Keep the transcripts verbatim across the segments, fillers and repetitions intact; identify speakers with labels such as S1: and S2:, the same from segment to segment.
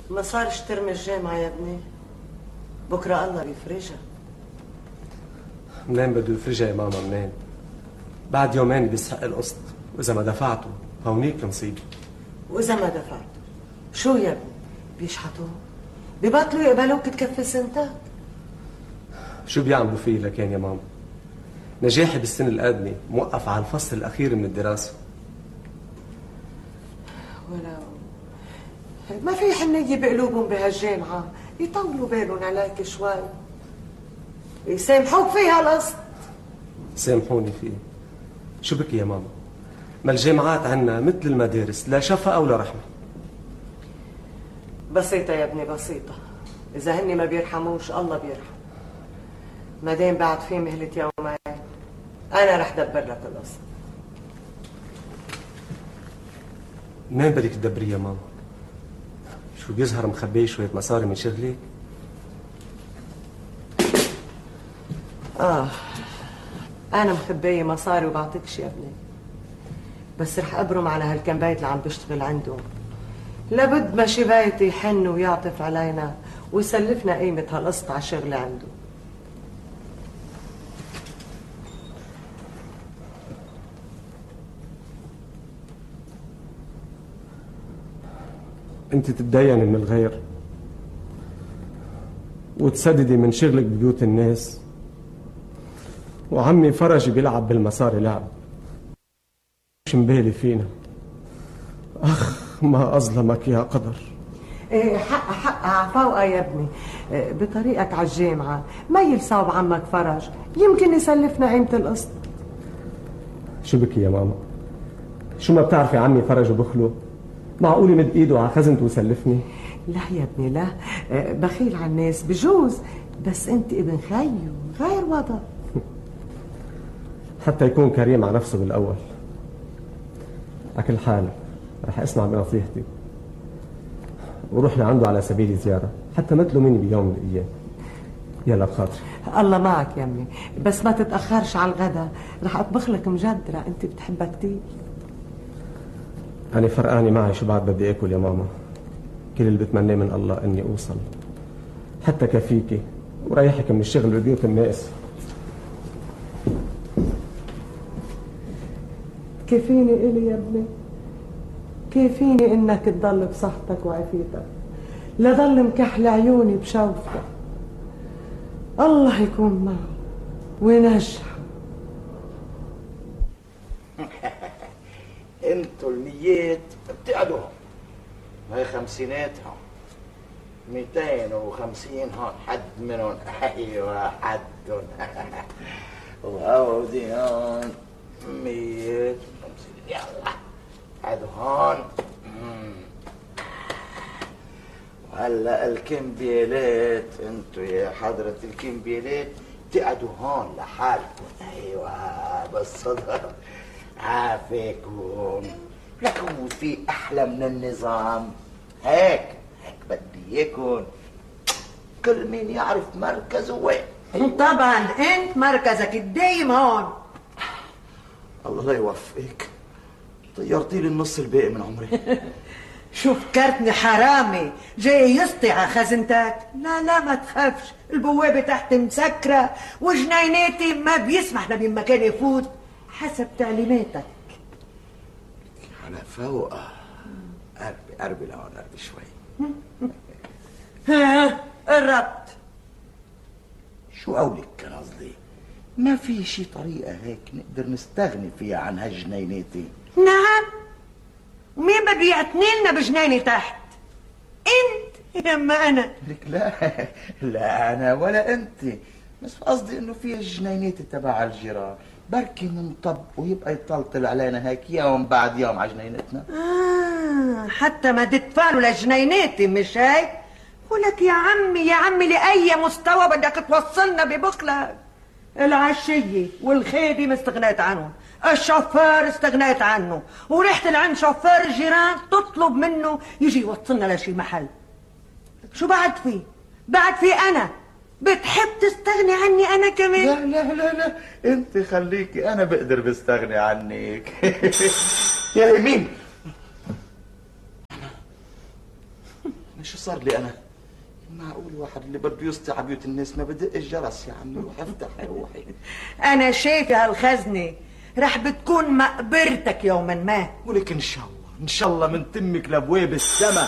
S1: ما صار اشترم الجامعة يا ابني، بكرة الله بيفرجها.
S2: منين بده يفرجها يا ماما منين؟ بعد يومين بيسحق القسط، وإذا ما دفعته هونيك نصيب.
S1: وإذا ما دفعته شو يا ابني؟ بيشحطوه؟ ببطلوا يقبلوك تكفي سنتك؟
S2: شو بيعملوا فيه لكان يا ماما؟ نجاحي بالسنة القادمة موقف على الفصل الأخير من الدراسة.
S1: ولو ما في حنية بقلوبهم بهالجامعة، يطولوا بالهم عليك شوي، يسامحوك فيها القسط.
S2: سامحوني فيه. شو بك يا ماما؟ ما الجامعات عنا مثل المدارس، لا شفقة ولا رحمة.
S1: بسيطة يا ابني بسيطة، إذا هني ما بيرحموش الله بيرحم. ما دام بعد في مهلة يومين أنا رح دبر لك القسط.
S2: منين بدك تدبري يا ماما؟ شو بيظهر مخبي شوية مصاري من شغلك؟
S1: آه أنا مخبية مصاري وبعطيكش يا ابني، بس رح أبرم على هالكم بيت اللي عم بشتغل عندهم. لابد ما شي بيت يحن ويعطف علينا ويسلفنا قيمة هالقسط على شغلة عنده.
S2: انت تتديني من الغير وتسددي من شغلك ببيوت الناس، وعمي فرجي بيلعب بالمصاري لعب. مش مبالي فينا. اخ ما اظلمك يا قدر.
S1: ايه حق حق عفوقة يا ابني. إيه بطريقك على الجامعة ما يلصاب عمك فرج، يمكن يسلفنا قيمة القسط.
S2: شو بك يا ماما؟ شو ما بتعرفي عمي فرج وبخله؟ معقول مد ايده على خزنته ويسلفني؟
S1: لا يا ابني لا، إيه بخيل على الناس بجوز، بس انت ابن خيو غير وضع.
S2: حتى يكون كريم على نفسه بالاول. على كل حال رح اسمع بنصيحتي وروح لعنده على سبيل زياره، حتى مثله مني بيوم من الايام. يلا بخاطري.
S1: الله معك يا امي، بس ما تتاخرش على الغدا، رح اطبخ لك مجدره انت بتحبها كثير.
S2: أنا فرقاني معي شو بعد بدي اكل يا ماما. كل اللي بتمناه من الله اني اوصل حتى كفيكي وريحك من الشغل ببيوت الناس.
S1: كفيني إلي يا ابني، كفيني انك تضل بصحتك وعافيتك، لا ضل مكحل عيوني بشوفتك. الله يكون معه وينجح.
S3: انتوا الميات بتقعدوهم، هاي خمسيناتهم، ميتين وخمسين هون حد منهم. ايوه حدهم. وهودي هون مية وخمسين. يلا قعدوا هون. وهلا الكمبيالات، انتوا يا حضرة الكمبيالات تقعدوا هون لحالكم. ايوه بالصدر عافاكم. لكم في احلى من النظام. هيك هيك بدي اياكم كل مين يعرف مركزه وين.
S4: طبعا انت مركزك الدايم هون.
S3: الله لا يوفقك، طيرتي لي النص الباقي من عمري.
S4: شو فكرتني حرامي جاي يسطي على خزنتك؟ لا لا ما تخافش، البوابة تحت مسكرة وجنيناتي ما بيسمح لبين مكان يفوت حسب تعليماتك.
S3: على فوق. قربي قربي لهون، قربي شوي.
S4: ها قربت.
S3: شو قولك كان قصدي؟ ما في شي طريقة هيك نقدر نستغني فيها عن هالجنيناتي؟
S4: نعم، ومين بده يعتني لنا بجنيني تحت؟ انت يما انا؟
S3: لك لا لا انا ولا انت، بس قصدي انه في الجنينات تبع الجيران بركي منطب ويبقى يطلطل علينا هيك يوم بعد يوم على جنينتنا.
S4: اه حتى ما تدفعوا لجنيناتي مش هيك؟ ولك يا عمي يا عمي لأي مستوى بدك توصلنا ببخلك؟ العشية والخيبة استغنيت عنهم، الشوفير استغنيت عنه، ورحت لعند شوفير الجيران تطلب منه يجي يوصلنا لشي محل. شو بعد في؟ بعد في أنا بتحب تستغني عني أنا كمان؟
S3: لا لا لا لا انت خليكي، أنا بقدر بستغني عنك. يا يمين شو صار لي انا؟ معقول واحد اللي بده يسطي على بيوت الناس ما بدق الجرس يا عمي؟ روح افتح يا روحي.
S4: انا شايفه هالخزنه رح بتكون مقبرتك يوما ما.
S3: ولك ان شاء الله ان شاء الله من تمك لابواب السما.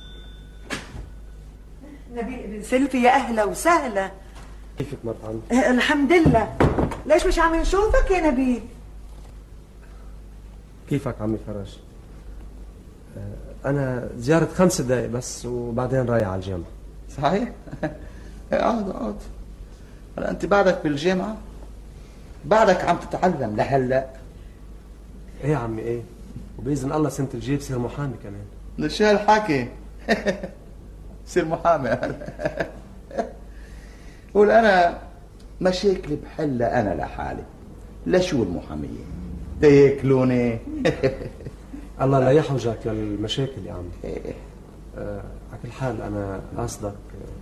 S4: نبيل ابن سلفي يا اهلا وسهلا.
S2: كيفك مرت عمي؟
S4: أه الحمد لله. ليش مش عم نشوفك يا نبيل؟
S2: كيفك عمي فرج؟ أنا زيارة خمس دقايق بس وبعدين رايح على الجامعة.
S3: صحيح؟ اقعد اقعد. هلا أنت بعدك بالجامعة؟ بعدك عم تتعلم لهلا؟
S2: إيه يا عمي إيه؟ وبإذن الله سنة الجاي بصير محامي كمان.
S3: شو هالحكي؟ بصير محامي هلا. قول أنا مشاكلي بحلها أنا لحالي. لشو المحامية؟ تاكلوني.
S2: الله لا يحوجك للمشاكل يا عمي. آه على كل حال أنا قاصدك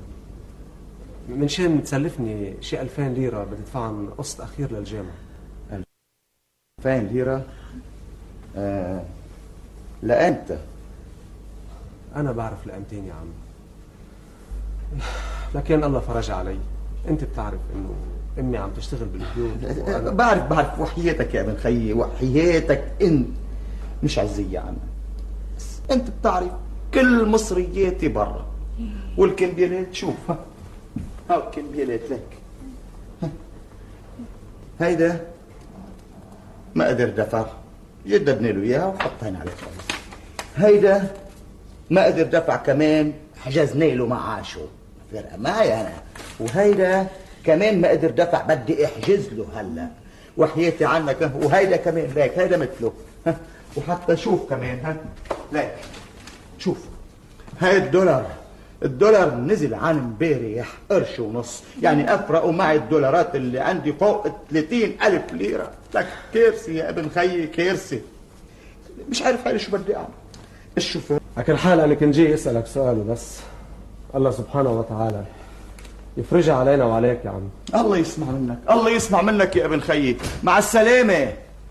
S2: من شان تسلفني شي ألفين ليرة بدي أدفعهم قسط أخير للجامعة.
S3: ألفين ليرة؟ آه لأمتى؟
S2: أنا بعرف لأمتين يا عمي، لكن الله فرج علي. أنت بتعرف إنه أمي عم تشتغل بالبيوت وأنا...
S3: بعرف بعرف وحياتك يا ابن خيي، وحياتك أنت مش عزية عنا. بس أنت بتعرف كل مصرياتي برا، والكمبيالات شوف هاو الكمبيالات لك. هيدا ما قدر دفع، جددنا له اياها وحطينا عليه خلص. هيدا ما قدر دفع كمان، حجزنا له معاشه، فرقه معي انا. وهيدا كمان ما قدر دفع، بدي احجز له هلا وحياتي عنك. وهيدا كمان ليك، هيدا مثله. وحتى شوف كمان ها ليك، شوف هاي الدولار، الدولار نزل عن امبارح قرش ونص، يعني افرقوا معي الدولارات اللي عندي فوق ثلاثين ألف ليرة. لك كارثة يا ابن خيي، كارثة. مش عارف حالي شو بدي اعمل. الشوفير
S2: على كل حال أنا كنت جاي أسألك سؤال وبس. الله سبحانه وتعالى يفرجها علينا وعليك يا عم.
S3: الله يسمع منك، الله يسمع منك يا ابن خيي. مع السلامة.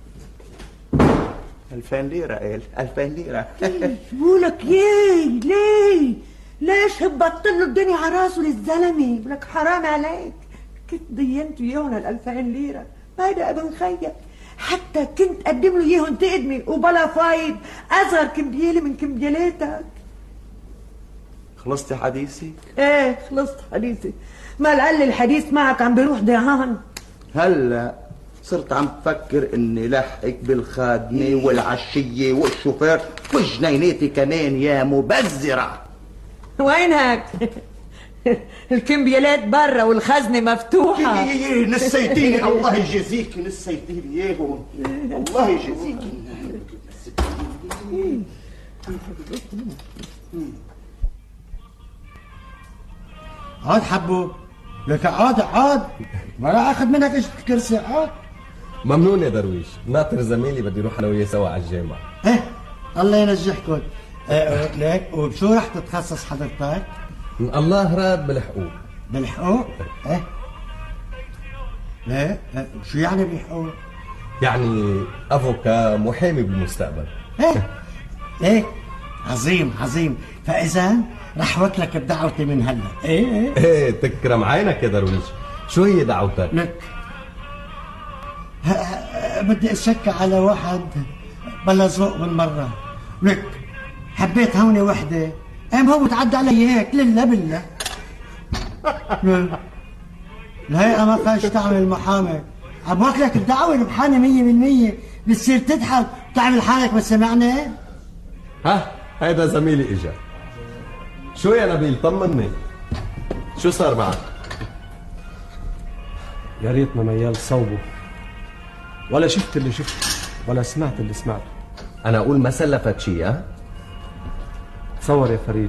S3: ألفين ليرة قال، ألفين ليرة.
S4: بقولك ياي ليه؟ ليش هبطت له الدنيا على راسه للزلمه؟ بقولك حرام عليك، كنت دينته اياهم الألفين ليرة. هيدا ابن خيك، حتى كنت قدم له اياهم تقدمي وبلا فايد، اصغر كمبيالة من كمبيالاتك.
S3: خلصتي حديثك؟
S4: ايه خلصت حديثي. ما لقل الحديث معك عم بيروح ضيعان.
S3: هلا صرت عم تفكر اني لحقك بالخادمة والعشية والشوفير وجنيناتي كمان يا مبذرة.
S4: وينك؟ الكمبيالات برا والخزنة مفتوحة.
S3: نسيتيني، الله يجازيكي، نسيتيني اياهم، الله يجازيكي.
S5: عاد حبو لك، عاد عاد ما راح اخذ منك ايش الكرسي. عاد
S6: ممنون يا درويش، ناطر زميلي بدي اروح انا وياه سوا على الجامعة.
S5: ايه الله ينجحكم. ايه ليك وبشو رح تتخصص حضرتك؟
S6: من الله راد بالحقوق.
S5: بالحقوق؟ ايه ليه؟ إيه؟ شو يعني بالحقوق؟
S6: يعني افوكا، محامي بالمستقبل.
S5: ايه ايه عظيم عظيم. فاذا رح وكلك بدعوتي من هلا. ايه ايه
S6: ايه تكرم عينك يا درويش. شو هي دعوتك؟
S5: لك ه- ه- بدي اشك على واحد بلا ذوق بالمره. لك حبيت هوني وحده، قام هو تعدى علي هيك لله بالله. الهيئه ما خاش تعمل محامي، عم وكلك الدعوه ربحانه مية بالمية. بتصير تضحك وتعمل حالك ما سمعني.
S6: ها هيدا زميلي اجا. شو يا نبيل طمني، شو صار معك؟
S2: يا ريتنا ميال صوبه، ولا شفت اللي شفته ولا سمعت اللي سمعته.
S6: انا اقول ما سلفت شيء. ها
S2: تصور يا فريد،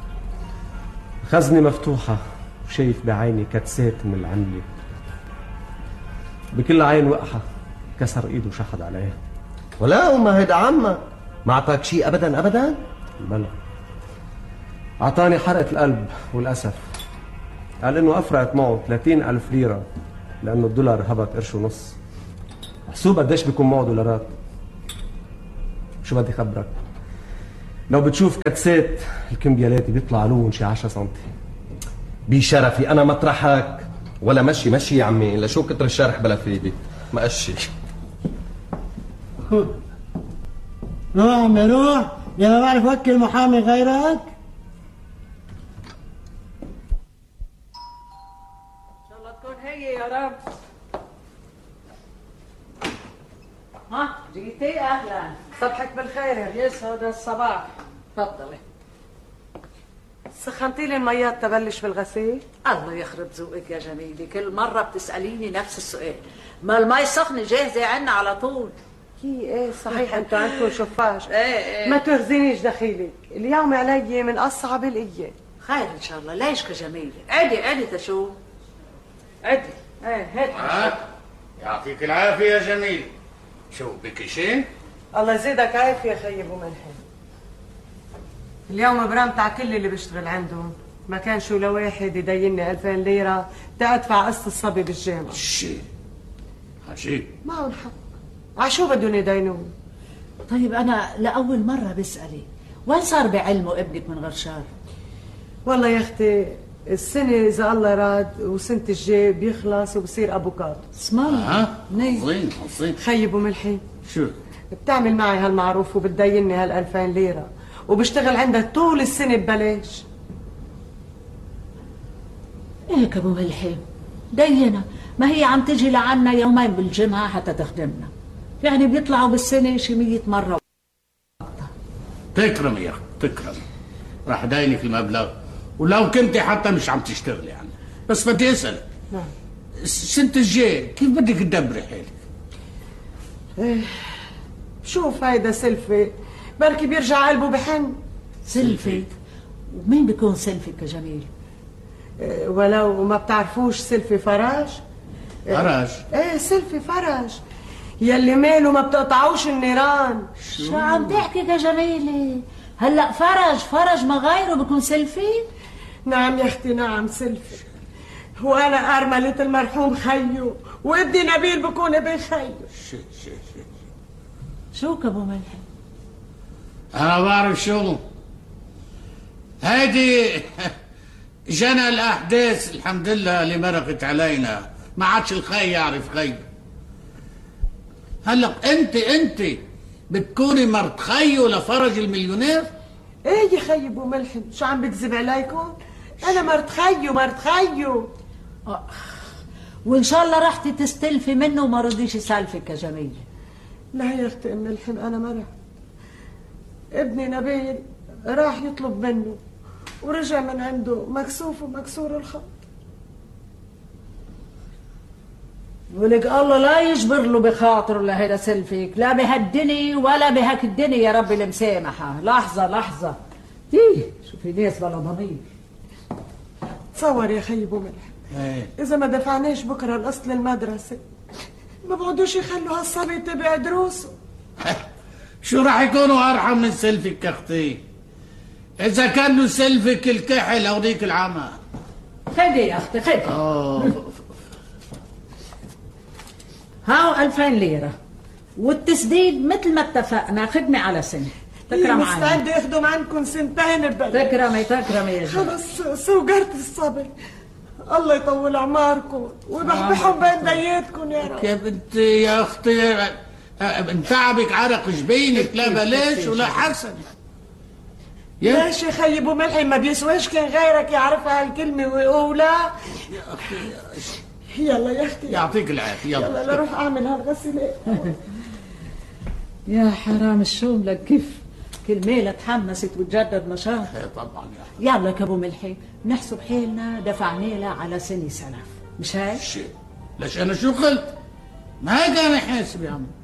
S2: خزنة مفتوحة وشايف بعيني كتسات من العملة، بكل عين وقحة كسر ايده وشحد عليها.
S6: ولا وما هيدا عمك ما اعطاك شيء ابدا ابدا؟
S2: بلا، اعطاني حرقة القلب والاسف. قال انه افرقت معه ثلاثين ألف ليرة لانه الدولار هبط قرش ونص. حسوب قديش بيكون معه دولارات. شو بدي خبرك، لو بتشوف كبسات الكمبيالاتي بيطلع لون شي عشرة سنتي. بشرفي انا مطرحك ولا مشي مشي يا عمي، الا شو كتر الشرح بلا فيدي ما قشي.
S5: روح عمي روح، يا ما بعرف وكل محامي غيرك.
S4: ان شاء الله تكون هي يا رب. ها جيتي؟ اهلا.
S1: صبحك بالخير يا
S4: يسعد الصباح. تفضلي.
S1: سخنتي لي الميات تبلش بالغسيل؟
S7: الله يخرب ذوقك يا جميلة، كل مرة بتسأليني نفس السؤال. ما المي سخنة جاهزة عنا على طول.
S1: كي ايه صحيح انتوا عندكم شفاش.
S7: ايه ايه
S1: ما ترزينيش دخيلك، اليوم علي من اصعب الايام.
S7: خير ان شاء الله. ليش كجميلة؟ عدي عدي تشوف. عدي. ايه هات.
S8: آه. يعطيك العافية يا جميل. شو بك شيء؟
S1: الله يزيدك عافية خي ابو ملحم. اليوم برامت على كل اللي بيشتغل عندهم، ما كان شو لواحد يديني ألفين ليرة تأدفع قسط الصبي بالجامعة.
S8: شي عجيب.
S1: معهم حق، عشو بدهم يدينون؟
S7: طيب أنا لأول مرة بسألي، وين صار بعلمه ابنك من غير شر؟
S1: والله يا أختي السنة إذا الله راد وسنة الجاي بيخلص وبصير أبوكات.
S7: اسم الله.
S8: ها؟ عظيم عظيم.
S1: خي ابو ملحم
S8: شو؟
S1: بتعمل معي هالمعروف وبتديني هالألفين ليرة وبشتغل عندها طول السنة ببلاش.
S7: هيك ابو ملحم دينا، ما هي عم تجي لعنا يومين بالجمعة حتى تخدمنا، يعني بيطلعوا بالسنة شي مية مرة.
S8: تكرمي يا اخي تكرمي، راح داينك المبلغ ولو كنت حتى مش عم تشتغلي يعني، بس بدي اسالك.
S1: نعم.
S8: السنة الجاي كيف بدك تدبري حالك؟
S1: ايه شو فايدة سلفي؟ بركي بيرجع قلبه بحن.
S7: سلفي؟ ومين بيكون سلفي كجميل؟
S1: إيه ولو ما بتعرفوش سلفي فرج؟
S8: فرج؟
S1: ايه سلفي فرج يلي ماله ما بتقطعوش النيران.
S7: شو عم تحكي كجميلة؟ هلا فرج فرج ما غيره بيكون سلفي؟
S1: نعم يا اختي نعم سلفي، وانا ارملة المرحوم خيو وابني نبيل بكون ابن خيو.
S8: شي شي شي
S7: شو كابو ملحم؟
S8: انا بعرف شو هيدي جنى الاحداث الحمد لله اللي مرقت علينا، ما عادش الخي يعرف خي. هلا انت انت بتكوني مرت خيو لفرج المليونير؟
S1: ايه يا خي ابو ملحم شو عم بكذب عليكم؟ انا مرت خيو مرت خيو.
S7: آه. وان شاء الله رحتي تستلفي منه وما رضيش يسالفك يا جميل.
S1: لا يا اختي ام ملحم انا ما رحت، ابني نبيل راح يطلب منه ورجع من عنده مكسوف ومكسور الخط.
S7: ولك الله لا يجبر له بخاطره لهيدا سلفك، لا بهالدنيا ولا بهاك الدنيا يا ربي المسامحة. لحظة لحظة ايه شوفي ناس بلا ضمير.
S1: تصور يا خي ابو ملحم
S8: ايه
S1: اذا ما دفعناش بكره القسط للمدرسة ما بقعدوش يخلوا هالصبي يتبع دروسه.
S8: شو راح يكونوا ارحم من سلفك يا اختي؟ اذا كان له سلفك الكحل او ذيك العمى.
S7: خدي يا اختي خدي. هاو ألفين ليرة والتسديد مثل ما اتفقنا، خدمة على سنة. تكرم علي.
S1: مستعدة اخدم عنكم سنتين ببلاش.
S7: تكرمي تكرمي يا جماعة.
S1: خلص سوقرت الصبر، الله يطول اعماركم ويبحبحهم بين دياتكم يا رب.
S8: يا بنتي يا اختي من تعبك عرق جبينك، لا بلاش ولا حسن.
S1: ليش يا خي ابو ملحم ما بيسواش كان غيرك يعرفها هالكلمة ويقولها؟
S8: يا اختي
S1: يلا يا اختي
S8: يعطيك العافية يلا
S1: يلا لروح اعمل هالغسيلة.
S7: يا حرام الشوم لك كيف كل ميلة تحمست وتجدد نشاط.
S8: طبعا
S7: يا يلا كابو ملحي نحسب حيلنا دفعنا لها على سنة سلف، مش هيك؟
S8: شيء ليش انا شو قلت؟ ما هيك انا حاسب يا عم.